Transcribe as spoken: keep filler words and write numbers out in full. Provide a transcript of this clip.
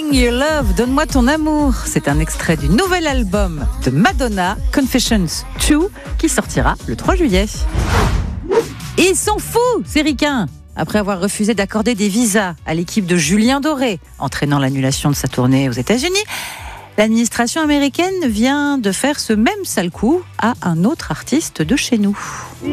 Me Your Love, donne-moi ton amour. C'est un extrait du nouvel album de Madonna, Confessions deux, qui sortira le trois juillet. Et ils sont fous, ces ricains. Après avoir refusé d'accorder des visas à l'équipe de Julien Doré, entraînant l'annulation de sa tournée aux États-Unis, l'administration américaine vient de faire ce même sale coup à un autre artiste de chez nous.